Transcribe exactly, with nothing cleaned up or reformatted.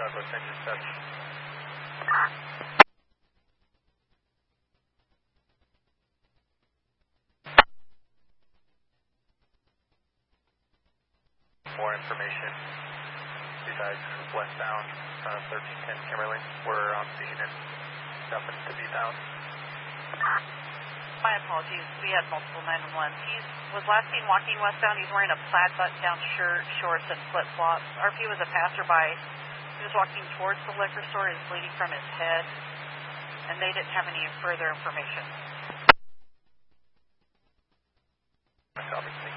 Douglas, engine seven. More information besides westbound uh, thirteen ten Kimberly. We're on scene and nothing to be found. My apologies. We had multiple nine one ones. He was last seen walking westbound. He's wearing a plaid button-down shirt, shorts, and flip-flops. R P was a passerby. He was walking towards the liquor store. He's bleeding from his head, and they didn't have any further information. Copy.